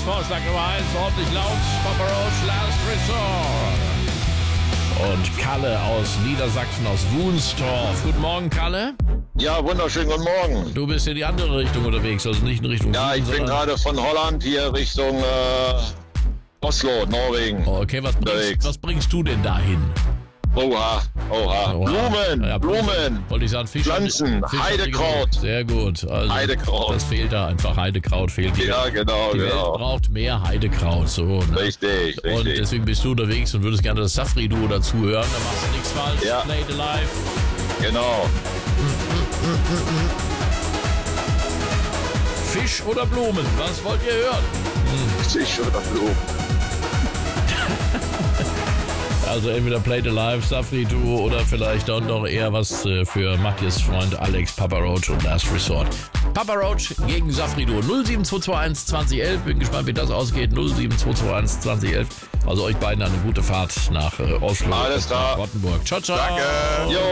Vorschlag Nummer 1, ordentlich laut, Papa Roach, Last Resort. Und Kalle aus Niedersachsen, aus Wunstorf. Guten Morgen, Kalle. Ja, wunderschönen guten Morgen. Du bist in die andere Richtung unterwegs, also nicht in Richtung Ja, Süden, ich bin gerade von Holland hier Richtung Oslo, Norwegen. Okay, was bringst du denn dahin? Oha. Blumen, Ja, Blumen. Wollte ich sagen, Fisch. Pflanzen, Heidekraut. Sehr gut. Also, Heidekraut. Das fehlt da einfach. Heidekraut fehlt. Ja, genau. Die Welt braucht mehr Heidekraut. So, ne? Richtig. Und deswegen bist du unterwegs und würdest gerne das Safri-Duo dazu hören. Da machst du nichts falsch. Ja. Play the life. Genau. Fisch oder Blumen? Was wollt ihr hören? Fisch oder Blumen. Also entweder Play the Life, Safri Duo oder vielleicht dann doch eher was für Matthias Freund Alex, Papa Roach und Last Resort. Papa Roach gegen Safri Duo 07221 2011. Bin gespannt, wie das ausgeht. 07221 2011. Also euch beiden eine gute Fahrt nach Oslo. Alles klar. Rottenburg. Ciao, ciao. Danke. Jo.